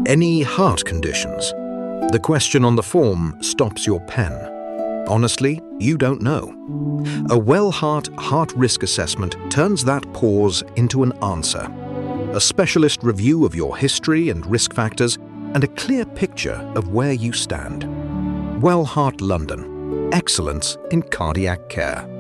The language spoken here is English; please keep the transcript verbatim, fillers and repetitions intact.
Any heart conditions? The question on the form stops your pen. Honestly, you don't know. A WellHeart heart risk assessment turns that pause into an answer. A specialist review of your history and risk factors, and a clear picture of where you stand. WellHeart London. Excellence in cardiac care.